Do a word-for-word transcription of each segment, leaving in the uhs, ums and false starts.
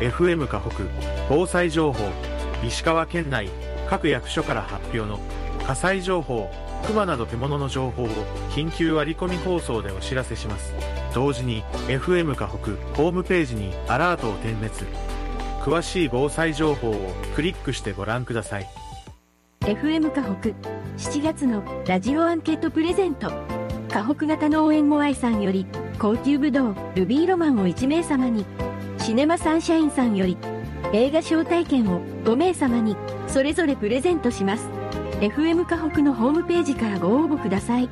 エフエム 河北防災情報。石川県内各役所から発表の火災情報、熊など獣の情報を緊急割り込み放送でお知らせします。同時に エフエム 河北ホームページにアラートを点滅。詳しい防災情報をクリックしてご覧ください。 エフエム 河北しちがつのラジオアンケートプレゼント。河北型農園モアイさんより高級ブドウルビーロマンをいち名様に、シネマサンシャインさんより映画招待券をご名様にそれぞれプレゼントします。 エフエム 河北のホームページからご応募ください。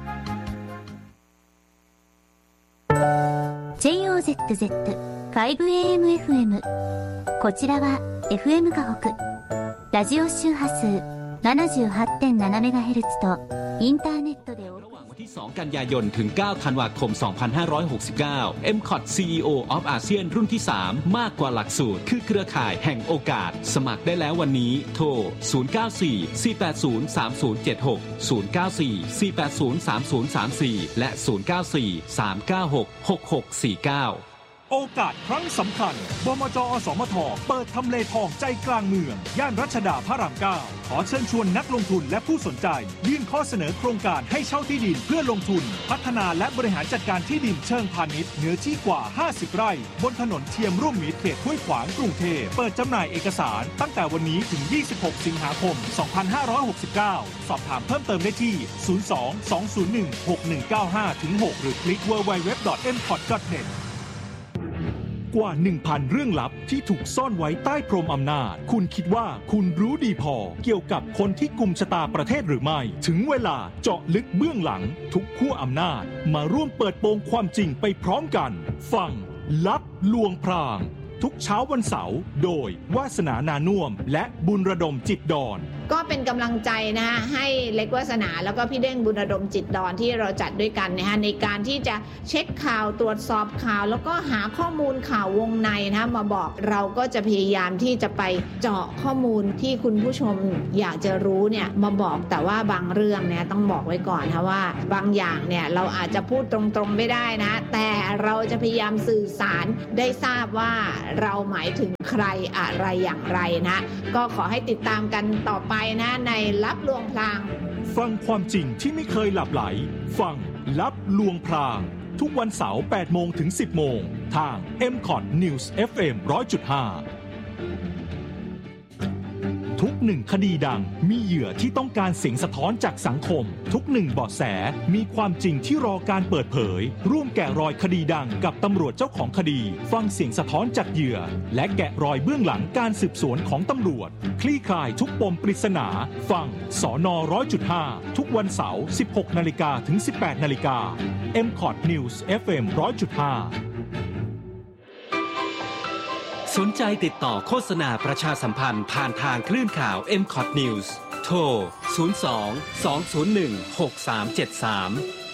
ジェイオーゼットゼットファイブエーエムエフエム、 こちらは エフエム 河北ラジオ周波数 ななじゅうはちてんななメガヘルツ とインターネットでお送りวันที่สองกันยายนถึงเก้าธันวาคมสองพันห้าร้อยหกสิบเก้า เอ็ม ซี โอ ที ซี อี โอ of อาเซียนรุ่นที่สามมากกว่าหลักสูตรคือเครือข่ายแห่งโอกาสสมัครได้แล้ววันนี้โทรศูนย์ เก้า สี่ สี่ แปด ศูนย์ สาม ศูนย์ เจ็ด หก ศูนย์ เก้า สี่ สี่ แปด ศูนย์ สาม ศูนย์ สาม สี่และศูนย์ เก้า สี่ สาม เก้า หก หก หก สี่ เก้าโอกาสครั้งสำคัญบมจ.อสมท.เปิดทำเลทองใจกลางเมืองย่านรัชดาพระรามเก้าขอเชิญชวนนักลงทุนและผู้สนใจยื่นข้อเสนอโครงการให้เช่าที่ดินเพื่อลงทุนพัฒนาและบริหารจัดการที่ดินเชิงพาณิชย์เนื้อที่กว่าห้าสิบไร่บนถนนเทียมร่วมมิตรเขตห้วยขวางกรุงเทพเปิดจำหน่ายเอกสารตั้งแต่วันนี้ถึงยี่สิบหกสิงหาคมสองพันห้าร้อยหกสิบเก้าสอบถามเพิ่มเติมได้ที่ศูนย์ สอง สอง ศูนย์ หนึ่ง หก หนึ่ง เก้า ห้า ถึง หกหรือคลิก ดับเบิลยู ดับเบิลยู ดับเบิลยู ดอท เอ็ม คอท ดอท เน็ตกว่า หนึ่งพัน เรื่องลับที่ถูกซ่อนไว้ใต้พรมอำนาจคุณคิดว่าคุณรู้ดีพอเกี่ยวกับคนที่กุมชะตาประเทศหรือไม่ถึงเวลาเจาะลึกเบื้องหลังทุกขั้วอำนาจมาร่วมเปิดโปงความจริงไปพร้อมกันฟังลับลวงพรางทุกเช้าวันเสาร์โดยวาสนานานุ่มและบุญระดมจิตดอนก็เป็นกำลังใจนะฮะให้เล็กวาสนาแล้วก็พี่เด้งบุญระดมจิตดอนที่เราจัดด้วยกันนะฮะในการที่จะเช็คข่าวตรวจสอบข่าวแล้วก็หาข้อมูลข่าววงในนะมาบอกเราก็จะพยายามที่จะไปเจาะข้อมูลที่คุณผู้ชมอยากจะรู้เนี่ยมาบอกแต่ว่าบางเรื่องเนี่ยต้องบอกไว้ก่อนนะว่าบางอย่างเนี่ยเราอาจจะพูดตรงๆไม่ได้นะแต่เราจะพยายามสื่อสารได้ทราบว่าเราหมายถึงใครอะไรอย่างไรนะก็ขอให้ติดตามกันต่อไปนะในลับลวงพรางฟังความจริงที่ไม่เคยหลับไหลฟังลับลวงพรางทุกวันเสาร์ แปดโมง ถึง สิบโมงทาง เอ็ม ซี โอ ที News เอฟ เอ็ม หนึ่งร้อยจุดห้าทุกหนึ่งคดีดังมีเหยื่อที่ต้องการเสียงสะท้อนจากสังคมทุกหนึ่งเบาะแสมีความจริงที่รอการเปิดเผยร่วมแกะรอยคดีดังกับตำรวจเจ้าของคดีฟังเสียงสะท้อนจากเหยื่อและแกะรอยเบื้องหลังการสืบสวนของตำรวจคลี่คลายทุกปมปริศนาฟังสน หนึ่งร้อยจุดห้า ทุกวันเสาร์ สิบหกนาฬิกา ถึง สิบแปดนาฬิกา เอ็ม ซี โอ ที News เอฟ เอ็ม หนึ่งร้อยจุดห้าสนใจติดต่อโฆษณาประชาสัมพันธ์ผ่านทางคลื่นข่าว เอ็ม ซี โอ ที News โทร ศูนย์ สอง สอง ศูนย์ หนึ่ง หก สาม เจ็ด สาม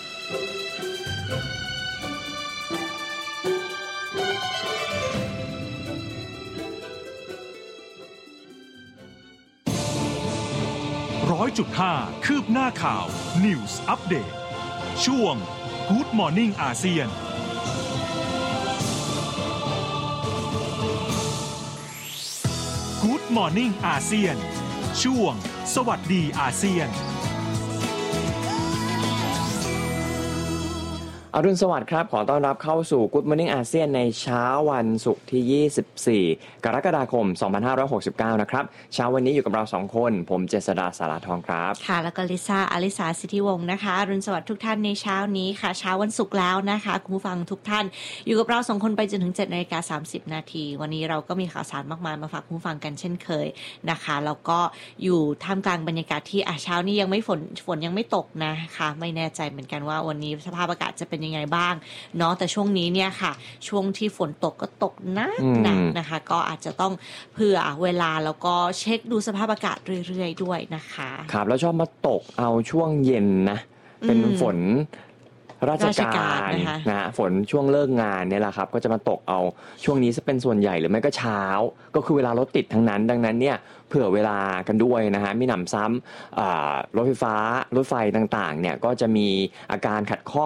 หนึ่งร้อยจุดห้า คืบหน้าข่าว News Update ช่วง Good Morning อาเซียนGood Morning อาเซียนช่วงสวัสดีอาเซียนอรุณสวัสดิ์ครับขอต้อนรับเข้าสู่ Good Morning อาเซียนในเช้าวันศุกร์ที่ยี่สิบสี่กรกฎาคมสองพันห้าร้อยหกสิบเก้านะครับเช้าวันนี้อยู่กับเราสองคนผมเจษฎาสาราทองครับค่ะแล้วก็ลิซ่าอลิสาสิทธิวงศ์นะคะอรุณสวัสดิ์ทุกท่านในเช้านี้ค่ะเช้าวันศุกร์แล้วนะคะคุณผู้ฟังทุกท่านอยู่กับเราสองคนไปจนถึง เจ็ดนาฬิกาสามสิบนาทีวันนี้เราก็มีข่าวสารมากมายมาฝากคุณผู้ฟังกันเช่นเคยนะคะแล้วก็อยู่ท่ามกลางบรรยากาศที่อ่ะเช้านี้ยังไม่ฝนฝนยังไม่ตกนะคะไม่แน่ใจเหมือนกันว่าวันนี้สภาพอากาศจะเป็นยังไงบ้างเนาะแต่ช่วงนี้เนี่ยค่ะช่วงที่ฝนตกก็ตกหนักหนักนะคะก็อาจจะต้องเผื่อเวลาแล้วก็เช็คดูสภาพอากาศเรื่อยๆด้วยนะคะครับแล้วชอบมาตกเอาช่วงเย็นนะเป็นฝนราชการนะฝนช่วงเลิกงานเนี่ยแหละครับก็จะมาตกเอาช่วงนี้จะเป็นส่วนใหญ่หรือไม่ก็เช้าก็คือเวลารถติดทั้งนั้นดังนั้นเนี่ยเผื่อเวลากันด้วยนะฮะมีหนำซ้ำรถไฟฟ้ารถไฟต่างๆเนี่ยก็จะมีอาการขัดข้อง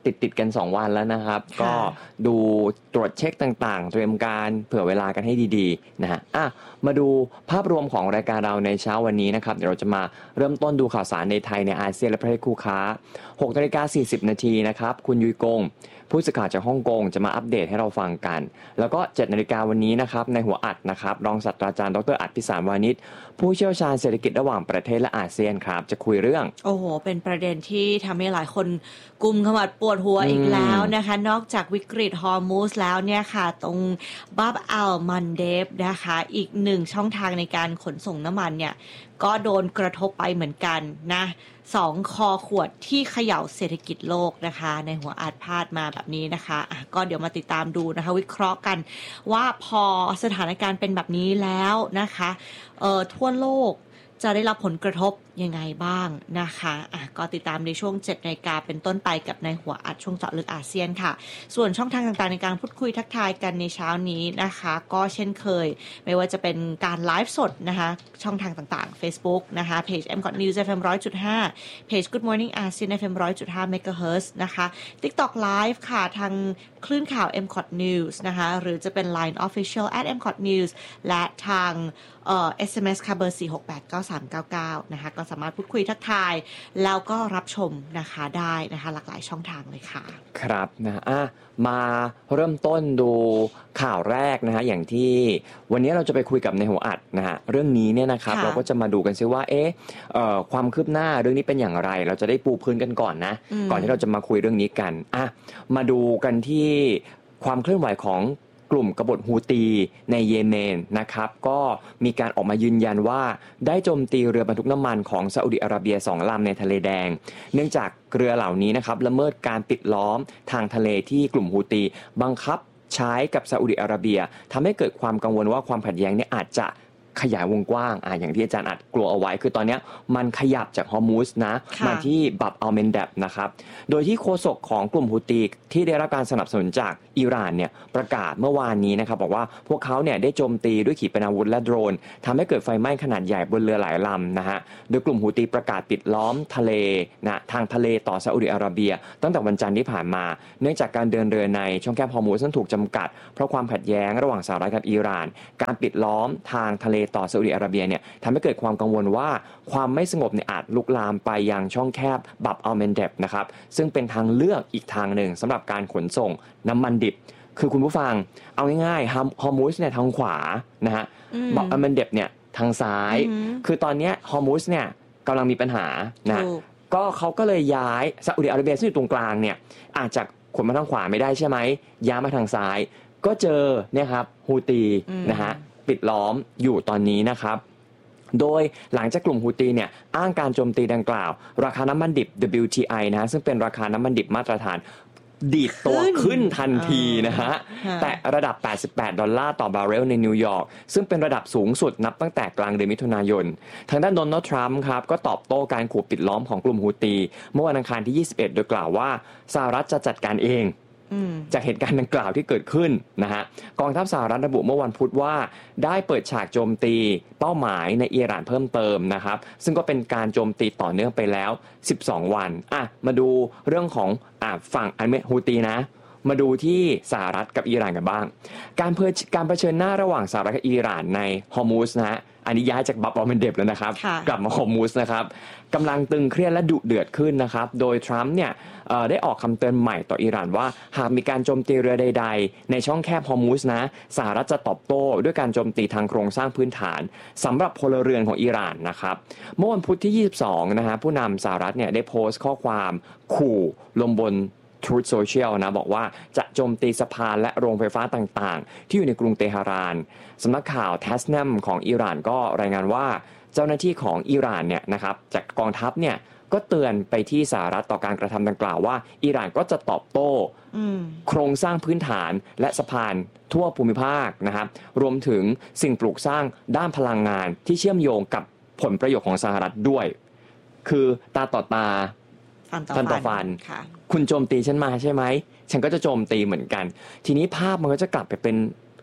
ติดติดกันสองวันแล้วนะครับก็ดูตรวจเช็คต่างๆเตรียมการเผื่อเวลากันให้ดีๆนะฮะอ่ะมาดูภาพรวมของรายการเราในเช้าวันนี้นะครับเดี๋ยวเราจะมาเริ่มต้นดูข่าวสารในไทยในอาเซียนและประเทศคู่ค้า หกนาฬิกาสี่สิบนาทีนะครับคุณยุ้ยกงผู้สื่อข่าวจากฮ่องกงจะมาอัปเดตให้เราฟังกันแล้วก็เจ็ดนาฬิกาวันนี้นะครับในหัวอัดนะครับรองศาสตราจารย์ดร.อัฏฐพิสารวานิชผู้เชี่ยวชาญเศรษฐกิจระหว่างประเทศและอาเซียนครับจะคุยเรื่องโอ้โหเป็นประเด็นที่ทำให้หลายคนกุมขมับปวดหัวอีกแล้วนะคะนอกจากวิกฤตฮอร์มุซแล้วเนี่ยค่ะตรงบับอัลมันเดบนะคะอีกหนึ่งช่องทางในการขนส่งน้ำมันเนี่ยก็โดนกระทบไปเหมือนกันนะสองคอขวดที่เขย่าเศรษฐกิจโลกนะคะในหัวอาจพาดมาแบบนี้นะคะอ่ะก็เดี๋ยวมาติดตามดูนะคะวิเคราะห์กันว่าพอสถานการณ์เป็นแบบนี้แล้วนะคะเอ่อทั่วโลกจะได้รับผลกระทบยังไงบ้างนะคะอ่ะก็ติดตามในช่วง เจ็ดนาฬิกาเป็นต้นไปกับในหัวอัดช่วงเจาะลึกอาเซียนค่ะส่วนช่องทางต่างๆในการพูดคุยทักทายกันในเช้านี้นะคะก็เช่นเคยไม่ว่าจะเป็นการไลฟ์สดนะคะช่องทางต่างๆ Facebook นะคะเพจ เอ็ม ซี โอ ที News เอฟ เอ็ม หนึ่งร้อยจุดห้า เพจ Good Morning อาเซียน เอฟ เอ็ม หนึ่งร้อยจุดห้า เมกะเฮิรตซ์ นะคะ TikTok Live ค่ะทางคลื่นข่าว เอ็ม ซี โอ ที News นะคะหรือจะเป็น ไลน์ Official แอท เอ็ม ซี โอ ที News และทางเอ่อ เอส เอ็ม เอส ค่ะเบอร์สี่ หก แปด เก้า สาม เก้า เก้านะคะก็สามารถพูดคุยทักทายแล้วก็รับชมนะคะได้นะคะหลากหลายช่องทางเลยค่ะครับนะอ่ะมาเริ่มต้นดูข่าวแรกนะฮะอย่างที่วันนี้เราจะไปคุยกับในหัวอัดนะฮะเรื่องนี้เนี่ยนะครับเราก็จะมาดูกันซิว่าเอ๊ะเอ่อความคืบหน้าเรื่องนี้เป็นอย่างไรเราจะได้ปูพื้นกันก่อนนะก่อนที่เราจะมาคุยเรื่องนี้กันอ่ะมาดูกันที่ความเคลื่อนไหวของกลุ่มกบฏฮูตีในเยเมนนะครับก็มีการออกมายืนยันว่าได้โจมตีเรือบรรทุกน้ำมันของซาอุดิอาระเบียสองลำในทะเลแดงเนื่องจากเรือเหล่านี้นะครับละเมิดการปิดล้อมทางทะเลที่กลุ่มฮูตีบังคับใช้กับซาอุดิอาระเบียทำให้เกิดความกังวลว่าความขัดแย้งนี้อาจจะขยายวงกว้างอ่าอย่างที่อาจารย์อัดกลัวเอาไว้คือตอนนี้มันขยับจากฮอร์มุซนะมาที่บับอัลเมนดับนะครับโดยที่โฆษกของกลุ่มฮูตีที่ได้รับการสนับสนุนจากอิหร่านเนี่ยประกาศเมื่อวานนี้นะครับบอกว่าพวกเขาเนี่ยได้โจมตีด้วยขีปนาวุธและโดรนทำให้เกิดไฟไหม้ขนาดใหญ่บนเรือหลายลำนะฮะโดยกลุ่มฮูตีประกาศปิดล้อมทะเลนะทางทะเลต่อซาอุดิอาระเบียตั้งแต่วันจันทร์ที่ผ่านมาเนื่องจากการเดินเรือในช่องแคบฮอร์มุซนั้นถูกจำกัดเพราะความขัดแย้งระหว่างสหรัฐกับอิหร่านการปิดล้อมทางทะเลต่อซาอุดิอาระเบียเนี่ยทำให้เกิดความกังวลว่าความไม่สงบเนี่ยอาจลุกลามไปยังช่องแคบบับอัลเมนดับนะครับซึ่งเป็นทางเลือกอีกทางหนึ่งสำหรับการขนส่งน้ำมันดิบคือคุณผู้ฟังเอาง่ายๆฮอร์มุซเนี่ยทางขวานะฮะบับอัลเมนดับเนี่ยทางซ้ายคือตอนนี้ฮอร์มุซเนี่ยกำลังมีปัญหานะก็เขาก็เลยย้ายซาอุดิอาระเบียซึ่งอยู่ตรงกลางเนี่ยอาจจะขนมาทางขวาไม่ได้ใช่ไหมย้ายมาทางซ้ายก็เจอเนี่ยครับฮูตีนะฮะปิดล้อมอยู่ตอนนี้นะครับโดยหลังจากกลุ่มฮูตีเนี่ยอ้างการโจมตีดังกล่าวราคาน้ำมันดิบ ดับเบิลยู ที ไอ นะฮะซึ่งเป็นราคาน้ำมันดิบมาตรฐานดีดตัวขึ้นทันทีนะฮะแต่ระดับแปดสิบแปดดอลลาร์ต่อบาร์เรลในนิวยอร์กซึ่งเป็นระดับสูงสุดนับตั้งแต่กลางเดือนมิถุนายนทางด้านโดนัลด์ทรัมป์ครับก็ตอบโต้การขู่ปิดล้อมของกลุ่มฮูตีเมื่อวันอังคารที่ยี่สิบเอ็ดโดยกล่าวว่าสหรัฐจะจัดการเองจากเหตุการณ์ดังกล่าวที่เกิดขึ้นนะฮะกองทัพสหรัฐระบุเมื่อวันพุธว่าได้เปิดฉากโจมตีเป้าหมายในอิหร่านเพิ่มเติมนะครับซึ่งก็เป็นการโจมตีต่อเนื่องไปแล้วสิบสองวันอ่ะมาดูเรื่องของอ่ะฝั่งอันเมฮูตีนะมาดูที่สหรัฐกับอิหร่านกันบ้างการเผชิญการเผชิญหน้าระหว่างสหรัฐกับอิหร่านในฮอร์มุซนะฮะอันนี้ย้ายจากบับอัลเมนดับแล้วนะครับกลับมาฮอร์มุซนะครับกำลังตึงเครียดและดุเดือดขึ้นนะครับโดยทรัมป์เนี่ยได้ออกคำเตือนใหม่ต่ออิหร่านว่าหากมีการโจมตีเรือใดๆในช่องแคบฮอร์มุซนะสหรัฐจะตอบโต้ด้วยการโจมตีทางโครงสร้างพื้นฐานสำหรับพลเรือนของอิหร่านนะครับเมื่อวันพุธที่ยี่สิบสองนะฮะผู้นำสหรัฐเนี่ยได้โพสต์ข้อความขู่ลงบนTruth Social นะบอกว่าจะโจมตีสะพานและโรงไฟฟ้าต่างๆที่อยู่ในกรุงเตหะรานสำนักข่าว Tasnim ของอิหร่านก็รายงานว่าเจ้าหน้าที่ของอิหร่านเนี่ยนะครับจากกองทัพเนี่ยก็เตือนไปที่สหรัฐต่อการกระทำดังกล่าวว่าอิหร่านก็จะตอบโต้โครงสร้างพื้นฐานและสะพานทั่วภูมิภาคนะครับรวมถึงสิ่งปลูกสร้างด้านพลังงานที่เชื่อมโยงกับผลประโยชน์ของสหรัฐด้วยคือตาต่อตาฟันต่อฟันคุณโจมตีฉันมาใช่ไหมฉันก็จะโจมตีเหมือนกันทีนี้ภาพมันก็จะกลับไปเป็น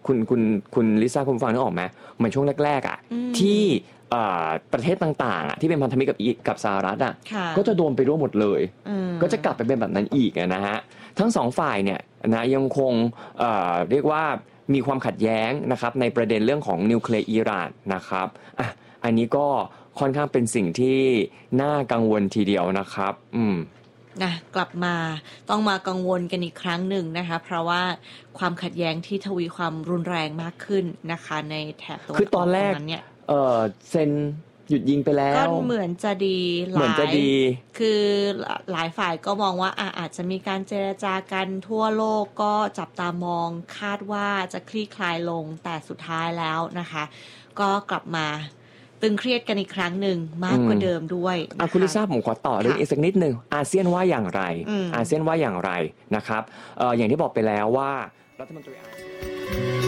คุณคุณคุณลิซ่าคุณฟังนึกออกไหมเหมือนช่วงแรกๆอ่ะที่ประเทศต่างๆอ่ะที่เป็นพันธมิตรกับกับสหรัฐอ่ะก็จะโดนไปร่วมหมดเลยก็จะกลับไปเป็นแบบนั้นอีกนะฮะทั้งสองฝ่ายเนี่ยนะยังคงเอ่อเรียกว่ามีความขัดแย้งนะครับในประเด็นเรื่องของนิวเคลียร์อิหร่านนะครับอ่ะอันนี้ก็ค่อนข้างเป็นสิ่งที่น่ากังวลทีเดียวนะครับอืมนะกลับมาต้องมากังวลกันอีกครั้งหนึ่งนะคะเพราะว่าความขัดแย้งที่ทวีความรุนแรงมากขึ้นนะคะในแถบตะวันออกคือตอนแรกเนี่ยเอ่อเซ็นหยุดยิงไปแล้วก็เหมือนจะดีหลายเหมือนจะดีคือหลายฝ่ายก็มองว่าอ่ะอาจจะมีการเจรจากันทั่วโลกก็จับตามองคาดว่าจะคลี่คลายลงแต่สุดท้ายแล้วนะคะก็กลับมาตึงเครียดกันอีกครั้งหนึ่งมากกว่าเดิมด้วยนะคะคุณลิซ่าผมขอต่อเรื่องอีกสักนิดนึงอาเซียนว่าอย่างไรอาเซียนว่าอย่างไรนะครับเอ่ออย่างที่บอกไปแล้วว่ารัฐมนตรี